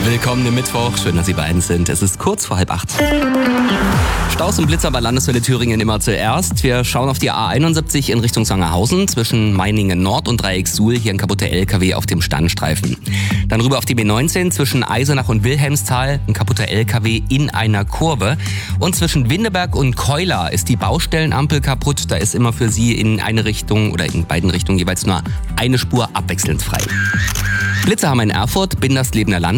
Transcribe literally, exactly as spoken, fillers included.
Willkommen im Mittwoch, schön, dass Sie bei uns sind. Es ist kurz vor halb acht. Staus und Blitzer bei Landeswelle Thüringen immer zuerst. Wir schauen auf die A einundsiebzig in Richtung Sangerhausen zwischen Meiningen Nord und Dreieck Suhl. Hier ein kaputter L K W auf dem Standstreifen. Dann rüber auf die B neunzehn zwischen Eisenach und Wilhelmsthal. Ein kaputter L K W in einer Kurve. Und zwischen Windeberg und Keular ist die Baustellenampel kaputt. Da ist immer für Sie in eine Richtung oder in beiden Richtungen jeweils nur eine Spur abwechselnd frei. Blitzer haben in Erfurt, Binderslebner Land.